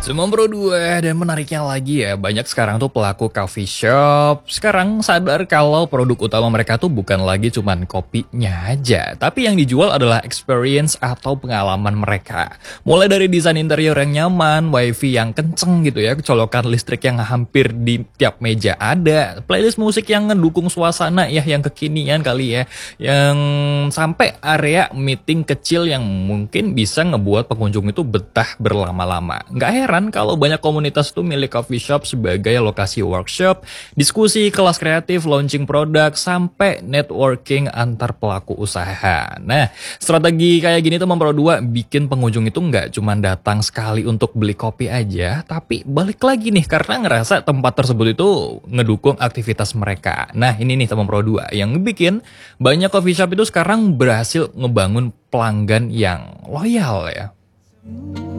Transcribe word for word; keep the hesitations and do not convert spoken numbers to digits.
Semua Pro dua dan menariknya lagi ya, banyak sekarang tuh pelaku coffee shop sekarang sadar kalau produk utama mereka tuh bukan lagi cuman kopinya aja, tapi yang dijual adalah experience atau pengalaman mereka. Mulai dari desain interior yang nyaman, wifi yang kenceng gitu ya, colokan listrik yang hampir di tiap meja ada, playlist musik yang ngedukung suasana ya yang kekinian kali ya, yang sampai area meeting kecil yang mungkin bisa ngebuat pengunjung itu betah berlama-lama. Nggak heran kalau banyak komunitas tuh milik coffee shop sebagai lokasi workshop, diskusi, kelas kreatif, launching produk, sampai networking antar pelaku usaha. Nah, strategi kayak gini tuh Mempro dua bikin pengunjung itu nggak cuma datang sekali untuk beli kopi aja, tapi balik lagi nih karena ngerasa tempat tersebut itu ngedukung aktivitas mereka. Nah, ini nih Mempro dua yang bikin banyak coffee shop itu sekarang berhasil ngebangun pelanggan yang loyal ya.